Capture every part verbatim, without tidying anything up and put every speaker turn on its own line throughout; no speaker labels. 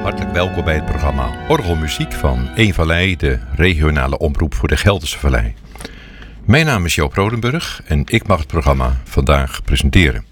Hartelijk welkom bij het programma Orgelmuziek van Eemvallei, de regionale omroep voor de Gelderse Vallei. Mijn naam is Joop Rodenburg en ik mag het programma vandaag presenteren.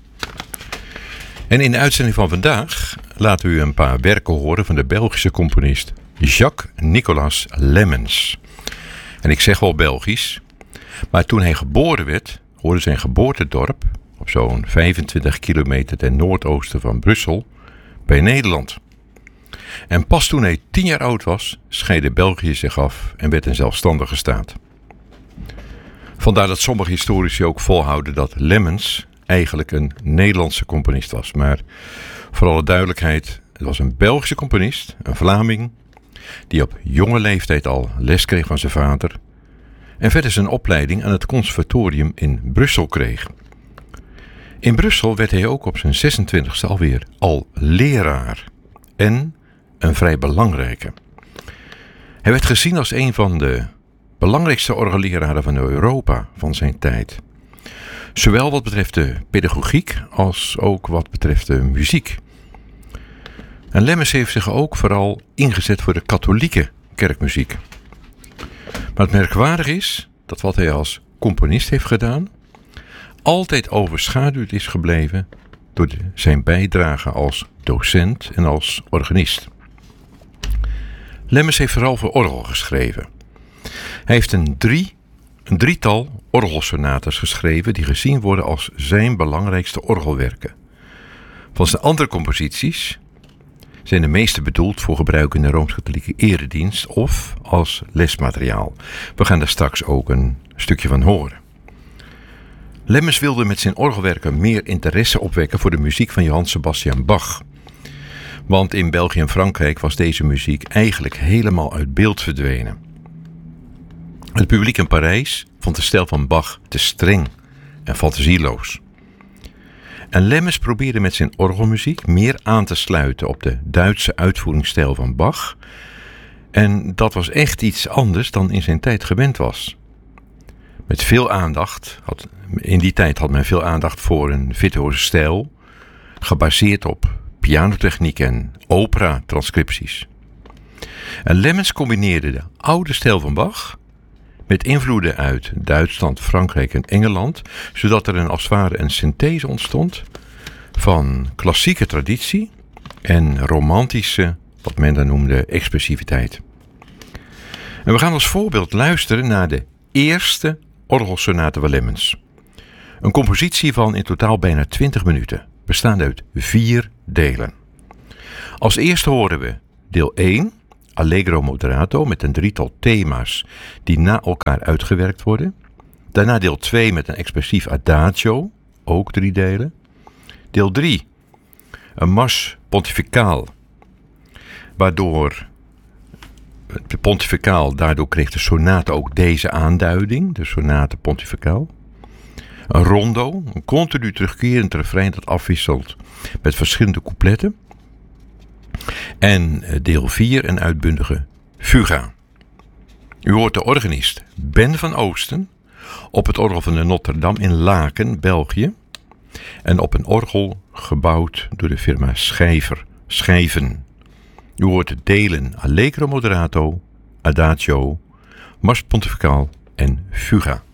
En in de uitzending van vandaag laten we u een paar werken horen van de Belgische componist Jacques-Nicolas Lemmens. En ik zeg wel Belgisch, maar toen hij geboren werd, hoorde zijn geboortedorp op zo'n vijfentwintig kilometer ten noordoosten van Brussel bij Nederland. En pas toen hij tien jaar oud was, scheidde België zich af en werd een zelfstandige staat. Vandaar dat sommige historici ook volhouden dat Lemmens eigenlijk een Nederlandse componist was. Maar voor alle duidelijkheid, het was een Belgische componist, een Vlaming, die op jonge leeftijd al les kreeg van zijn vader en verder zijn opleiding aan het conservatorium in Brussel kreeg. In Brussel werd hij ook op zijn zesentwintigste alweer al leraar en een vrij belangrijke. Hij werd gezien als een van de belangrijkste orgelleraren van Europa van zijn tijd. Zowel wat betreft de pedagogiek als ook wat betreft de muziek. En Lemmens heeft zich ook vooral ingezet voor de katholieke kerkmuziek. Maar het merkwaardig is dat wat hij als componist heeft gedaan altijd overschaduwd is gebleven door de, zijn bijdrage als docent en als organist. Lemmens heeft vooral voor orgel geschreven. Hij heeft een, drie, een drietal orgelsonates geschreven die gezien worden als zijn belangrijkste orgelwerken. Van zijn andere composities zijn de meeste bedoeld voor gebruik in de Rooms-Katholieke eredienst of als lesmateriaal. We gaan daar straks ook een stukje van horen. Lemmens wilde met zijn orgelwerken meer interesse opwekken voor de muziek van Johann Sebastian Bach. Want in België en Frankrijk was deze muziek eigenlijk helemaal uit beeld verdwenen. Het publiek in Parijs vond de stijl van Bach te streng en fantasieloos. En Lemmens probeerde met zijn orgelmuziek meer aan te sluiten op de Duitse uitvoeringsstijl van Bach. En dat was echt iets anders dan in zijn tijd gewend was. Met veel aandacht, had, in die tijd had men veel aandacht voor een virtuose stijl, gebaseerd op pianotechniek en opera-transcripties. En Lemmens combineerde de oude stijl van Bach met invloeden uit Duitsland, Frankrijk en Engeland, zodat er een, als het ware een synthese ontstond van klassieke traditie en romantische, wat men dan noemde, expressiviteit. En we gaan als voorbeeld luisteren naar de eerste orgelsonate van Lemmens. Een compositie van in totaal bijna twintig minuten, bestaande uit vier delen. Als eerste horen we deel één, Allegro moderato, met een drietal thema's die na elkaar uitgewerkt worden. Daarna deel twee met een expressief adagio, ook drie delen. Deel drie, een mars pontificaal, waardoor de pontificaal, daardoor kreeg de sonate ook deze aanduiding, de sonate pontificaal. Een rondo, een continu terugkerend refrein dat afwisselt met verschillende coupletten. En deel vier, een uitbundige fuga. U hoort de organist Ben van Oosten op het orgel van de Notre Dame in Laken, België. En op een orgel gebouwd door de firma Schijver, Schijven. U hoort de delen Allegro moderato, adagio, mars pontificaal en fuga.